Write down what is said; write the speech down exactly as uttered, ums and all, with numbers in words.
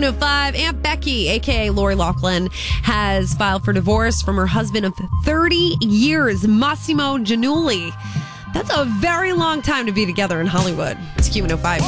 one oh five. Aunt Becky, a k a. Lori Loughlin, has filed for divorce from her husband of thirty years, Massimo Giannulli. That's a very long time to be together in Hollywood. It's Q one oh five.